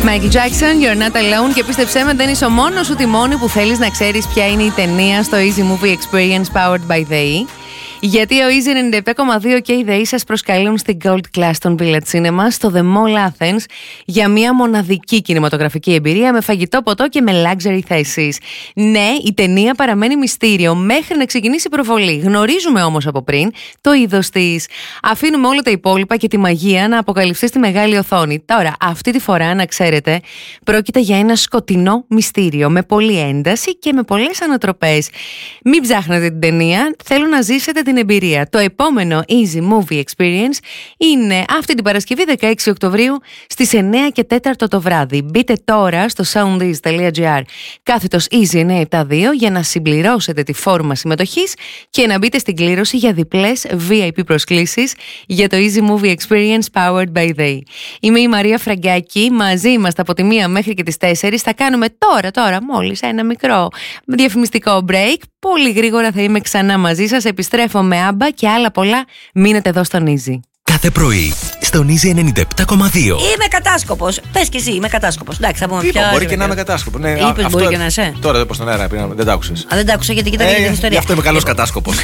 Michael Jackson, You're Not Alone. Και πίστεψέ με, δεν είσαι ο μόνος ούτε η μόνη που θέλεις να ξέρεις ποια είναι η ταινία στο Easy Movie Experience Powered by The E. Γιατί ο Easy 97,2 και η The E σας προσκαλούν στην Gold Class των Village Cinema στο The Mall Athens για μια μοναδική κινηματογραφική εμπειρία με φαγητό, ποτό και με luxury θέσεις. Ναι, η ταινία παραμένει μυστήριο μέχρι να ξεκινήσει η προβολή. Γνωρίζουμε όμως από πριν το είδος της. Αφήνουμε όλα τα υπόλοιπα και τη μαγεία να αποκαλυφθεί στη μεγάλη οθόνη. Τώρα, αυτή τη φορά, να ξέρετε, πρόκειται για ένα σκοτεινό μυστήριο με πολλή ένταση και με πολλές ανατροπές. Μην ψάχνετε την ταινία, θέλω να ζήσετε την εμπειρία. Το επόμενο Easy Movie Experience είναι αυτή την Παρασκευή 16 Οκτωβρίου στις 9 και 4 το βράδυ. Μπείτε τώρα στο soundease.gr /Easy972 για να συμπληρώσετε τη φόρμα συμμετοχής και να μπείτε στην κλήρωση για διπλές VIP προσκλήσεις για το Easy Movie Experience Powered by They. Είμαι η Μαρία Φραγκάκη, μαζί είμαστε από τη 1 μέχρι και τις 4. Θα κάνουμε τώρα μόλις ένα μικρό διαφημιστικό break. Πολύ γρήγορα θα είμαι ξανά μαζί σας. Επιστρέφω με άμπα και άλλα πολλά. Μείνετε εδώ στον Easy. Κάθε πρωί στον Easy 97,2. Είμαι κατάσκοπος. Πες και εσύ, είμαι κατάσκοπος. Εντάξει, θα πούμε πια. Μπορεί και να είμαι κατάσκοπος. Ναι, είπες μπορεί και να είσαι. Τώρα δεν πω στον αέρα, δεν τα άκουσες. Δεν τα άκουσα γιατί κοίταγα την ιστορία. Γι' αυτό είμαι καλός κατάσκοπος.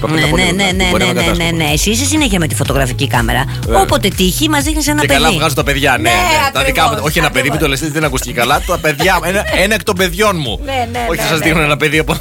Ναι. Εσύ είσαι συνέχεια με τη φωτογραφική κάμερα. Όποτε τύχει, μας δείχνεις ένα παιδί. Και καλά βγάζω τα παιδιά, ναι. Τα δικά μου. Όχι ένα παιδί, μην το λες, δεν ακούστηκε καλά. Τα παιδιά, ένα εκ των παιδιών μου. Όχι θα σας δείχνω ένα παιδί από.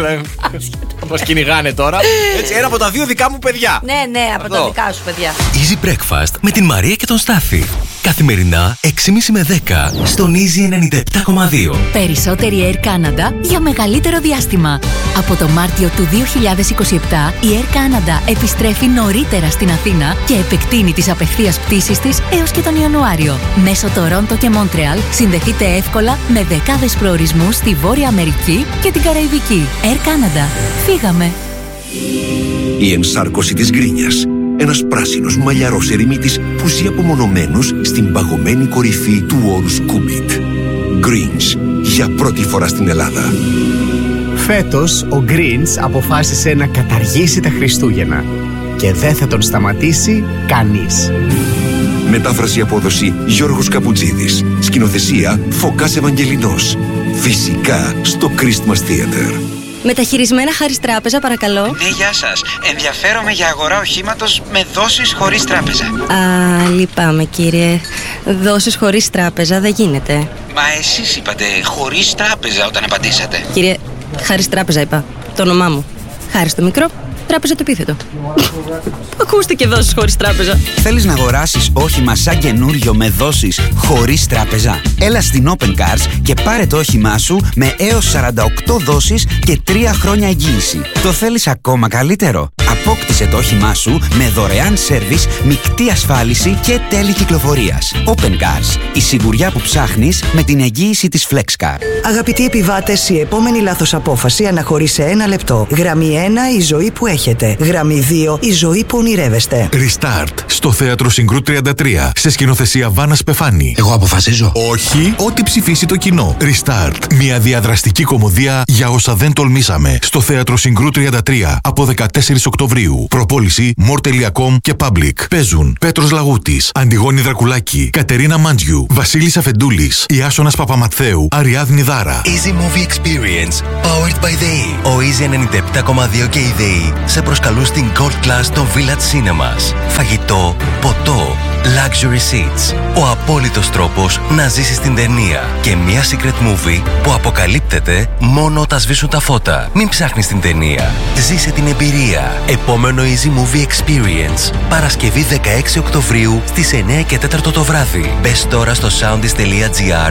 Μας κυνηγάνε τώρα. Ένα από τα δύο δικά μου παιδιά. Ναι, από τα δικά σου παιδιά. Easy Breakfast με την Μαρία και τον Στάφη. Καθημερινά 6.30 με 10 στον Easy 97,2. Περισσότερη Air Canada για μεγαλύτερο διάστημα. Από το Μάρτιο του 2027 η Air Canada επιστρέφει νωρίτερα στην Αθήνα και επεκτείνει τις απευθείας πτήσεις της έως και τον Ιανουάριο. Μέσω Τορόντο και Μόντρεαλ συνδεθείτε εύκολα με δεκάδες προορισμούς στη Βόρεια Αμερική και την Καραϊβική. Air Canada. Φύγαμε. Η ενσάρκωση της γκρίνιας. Ένας πράσινος μαλλιαρός ερημίτης που ζει απομονωμένος στην παγωμένη κορυφή του όρους Κούμπιτ. Grinch, για πρώτη φορά στην Ελλάδα. Φέτος ο Grinch αποφάσισε να καταργήσει τα Χριστούγεννα και δεν θα τον σταματήσει κανείς. Μετάφραση απόδοση Γιώργος Καπουτζίδης. Σκηνοθεσία Φωκάς Ευαγγελινός. Φυσικά στο Christmas Theater. Μεταχειρισμένα Χάρις Τράπεζα, παρακαλώ. Ναι, γεια σας. Ενδιαφέρομαι για αγορά οχήματος με δόσεις χωρίς τράπεζα. Λυπάμαι κύριε. Δόσεις χωρίς τράπεζα δεν γίνεται. Μα εσείς είπατε χωρίς τράπεζα όταν απαντήσατε. Κύριε, Χάρις Τράπεζα είπα. Το όνομά μου. Χάρις το μικρό, τράπεζα το επίθετο. Ακούστηκε δόσεις χωρίς τράπεζα. Θέλεις να αγοράσεις όχημα σαν καινούριο με δόσεις χωρίς τράπεζα? Έλα στην Open Cars και πάρε το όχημά σου με έως 48 δόσεις και 3 χρόνια εγγύηση. Το θέλεις ακόμα καλύτερο? Απόκτησε το όχημά σου με δωρεάν σέρβις, μεικτή ασφάλιση και τέλη κυκλοφορίας. Open Cars. Η σιγουριά που ψάχνεις με την εγγύηση της FlexCar. Αγαπητοί επιβάτες, η επόμενη λάθος απόφαση αναχωρεί σε 1 λεπτό. Γραμμή 1, η ζωή που έχετε. Γραμμή 2, η ζωή που ονειρεύεστε. Restart στο Θέατρο Συγκρού 33 σε σκηνοθεσία Βάνας Πεφάνη. Εγώ αποφασίζω. Όχι, ό,τι ψηφίσει το κοινό. Restart. Μια διαδραστική κωμωδία για όσα δεν τολμήσαμε. Στο Θέατρο Συγκρού 33 από 14 Οκτωβρίου. Προπόληση More.com και Public. Παίζουν Πέτρος Λαγούτης, Αντιγόνη Δρακουλάκη, Κατερίνα Μάντζιου, Βασίλης Αφεντούλης, Ιάσονας Παπαμαθαίου, Αριάδνη Δάρα. Easy Movie Experience Powered by The E. Ο Easy 97,2 και η The E σε προσκαλούν στην Gold Class των Village Cinemas. Φαγητό, ποτό, luxury seats. Ο απόλυτος τρόπος να ζήσεις την ταινία και μια secret movie που αποκαλύπτεται μόνο όταν σβήσουν τα φώτα. Μην ψάχνεις την ταινία. Ζήσε την εμπειρία. Επόμενο Easy Movie Experience. Παρασκευή 16 Οκτωβρίου στις 9 και 4 το βράδυ. Μπες τώρα στο soundease.gr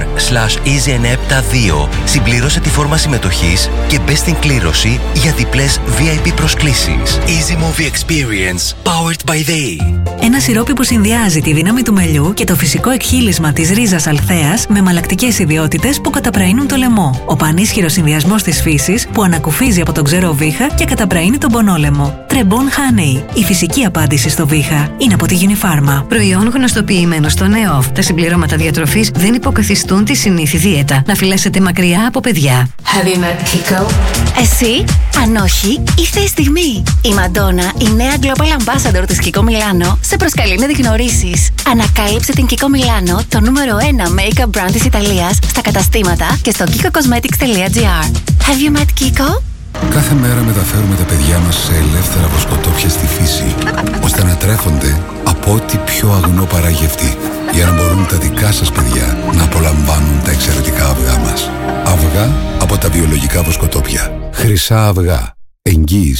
/Easy972. Συμπληρώσε τη φόρμα συμμετοχής και μπες στην κλήρωση για διπλές VIP προσκλήσεις. Easy Movie Experience Powered by The E. Ένα σιρόπι που συνδυάζει τη δύναμη του μελιού και το φυσικό εκχύλισμα της ρίζας αλθέας με μαλακτικές ιδιότητες που καταπραίνουν το λαιμό. Ο πανίσχυρος συνδυασμός της φύσης που ανακουφίζει από τον ξερό βήχα και καταπραίνει τον πονόλαιμο. Τρεμπόν Honey. Η φυσική απάντηση στο βήχα είναι από τη Unifarma. Προϊόν γνωστοποιημένο στο ΝΕΟΦ. Τα συμπληρώματα διατροφής δεν υποκαθιστούν τη συνήθη δίαιτα. Να φυλάσσετε μακριά από παιδιά. Have you met Kiko? Εσύ, αν όχι, ήρθε η στιγμή. Η Μαντόνα, η νέα Global Ambassador της Kiko Milano, σε προσκαλεί να τη γνωρίσεις. Ανακάλυψε την Kiko Milano, το νούμερο 1 make-up brand της Ιταλίας, στα καταστήματα και στο kikocosmetics.gr. Have you met Kiko? Κάθε μέρα μεταφέρουμε τα παιδιά μας σε ελεύθερα βοσκοτόπια στη φύση, ώστε να τρέφονται από ό,τι πιο αγνό παράγει αυτή, για να μπορούν τα δικά σας παιδιά να απολαμβάνουν τα εξαιρετικά αυγά μας. Αυγά από τα βιολογικά βοσκοτόπια. Χρυσά αυγά. Εγγύηση